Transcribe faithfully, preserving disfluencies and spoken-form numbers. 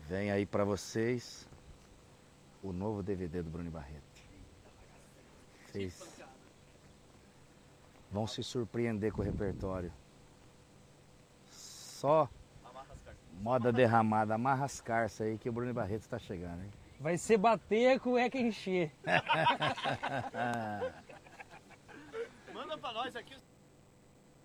Vem aí pra vocês o novo D V D do Bruno Barreto. Vocês vão se surpreender com o repertório. Só moda derramada, amarra as carças aí que o Bruno Barreto está chegando, hein? Vai ser bater a cueca encher. Manda pra nós aqui.